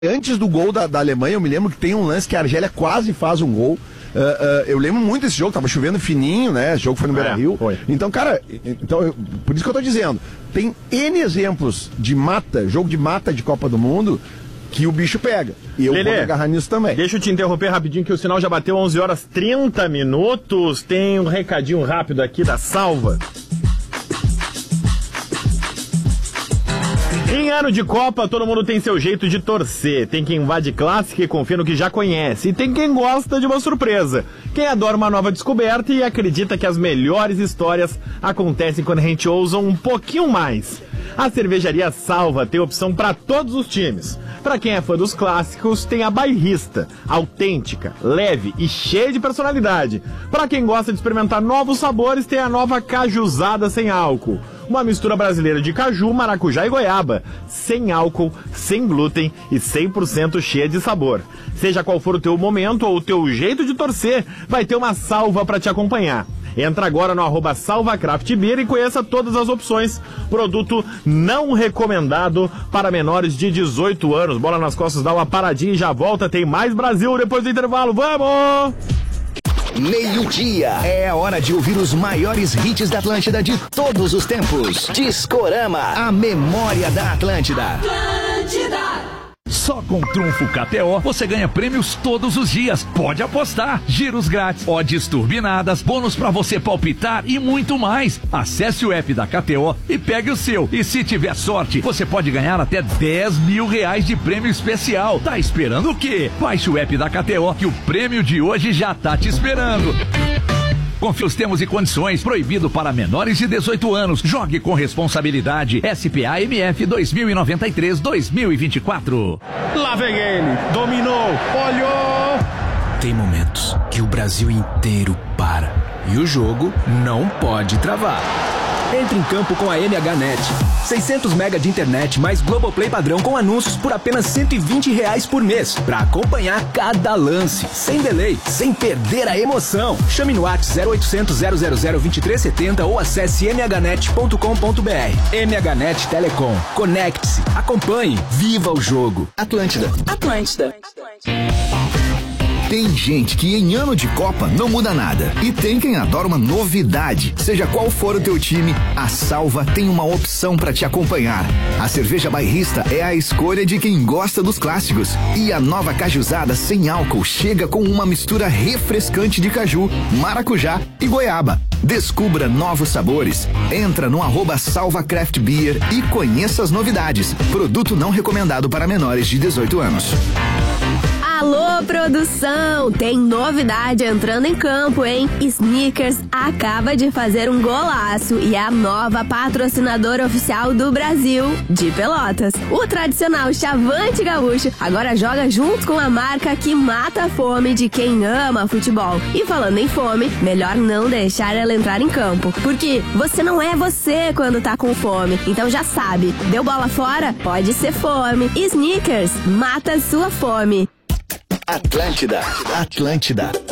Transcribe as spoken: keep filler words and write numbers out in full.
Antes do gol da, da Alemanha, eu me lembro que tem um lance que a Argélia quase faz um gol. Uh, uh, eu lembro muito desse jogo, tava chovendo fininho, né? Esse jogo foi no Beira-Rio. É, então, cara, então, eu, por isso que eu tô dizendo, tem N exemplos de mata, jogo de mata de Copa do Mundo, que o bicho pega. E eu Lelê, vou agarrar nisso também. Deixa eu te interromper rapidinho, que o sinal já bateu onze horas e trinta minutos. Tem um recadinho rápido aqui da Salva. Em ano de Copa, todo mundo tem seu jeito de torcer. Tem quem vá de clássica e confia no que já conhece. E tem quem gosta de uma surpresa. Quem adora uma nova descoberta e acredita que as melhores histórias acontecem quando a gente ousa um pouquinho mais. A cervejaria Salva tem opção para todos os times. Para quem é fã dos clássicos, tem a bairrista, autêntica, leve e cheia de personalidade. Para quem gosta de experimentar novos sabores, tem a nova cajuzada sem álcool. Uma mistura brasileira de caju, maracujá e goiaba, sem álcool, sem glúten e cem por cento cheia de sabor. Seja qual for o teu momento ou o teu jeito de torcer, vai ter uma Salva para te acompanhar. Entra agora no arroba Salva Craft Beer e conheça todas as opções. Produto não recomendado para menores de dezoito anos. Bola nas costas, dá uma paradinha e já volta. Tem mais Brasil depois do intervalo. Vamos! Meio-dia. É a hora de ouvir os maiores hits da Atlântida de todos os tempos. Discorama, a memória da Atlântida. Atlântida. Só com Trunfo K T O você ganha prêmios todos os dias. Pode apostar. Giros grátis, odds turbinadas, bônus pra você palpitar e muito mais. Acesse o app da K T O e pegue o seu. E se tiver sorte, você pode ganhar até dez mil reais de prêmio especial. Tá esperando o quê? Baixe o app da K T O que o prêmio de hoje já tá te esperando. Confira os termos e condições. Proibido para menores de dezoito anos. Jogue com responsabilidade. S P A M F dois mil e noventa e três, dois mil e vinte e quatro. Lá vem ele. Dominou. Olhou. Tem momentos que o Brasil inteiro para. E o jogo não pode travar. Entre em campo com a M H Net. seiscentos mega de internet mais Globoplay padrão com anúncios por apenas cento e vinte reais por mês. Pra acompanhar cada lance, sem delay, sem perder a emoção. Chame no WhatsApp zero oitocentos, zero zero zero, vinte e três setenta ou acesse m h net ponto com ponto b r. M H Net Telecom. Conecte-se, acompanhe, viva o jogo. Atlântida. Atlântida. Tem gente que em ano de Copa não muda nada. E tem quem adora uma novidade. Seja qual for o teu time, a Salva tem uma opção para te acompanhar. A cerveja bairrista é a escolha de quem gosta dos clássicos. E a nova cajuzada sem álcool chega com uma mistura refrescante de caju, maracujá e goiaba. Descubra novos sabores. Entra no arroba Salva Craft Beer e conheça as novidades. Produto não recomendado para menores de dezoito anos. Alô, produção! Tem novidade entrando em campo, hein? Snickers acaba de fazer um golaço e é a nova patrocinadora oficial do Brasil, de Pelotas. O tradicional Chavante Gaúcho agora joga junto com a marca que mata a fome de quem ama futebol. E falando em fome, melhor não deixar ela entrar em campo, porque você não é você quando tá com fome. Então já sabe, deu bola fora? Pode ser fome. Snickers, mata a sua fome. Atlântida, Atlântida.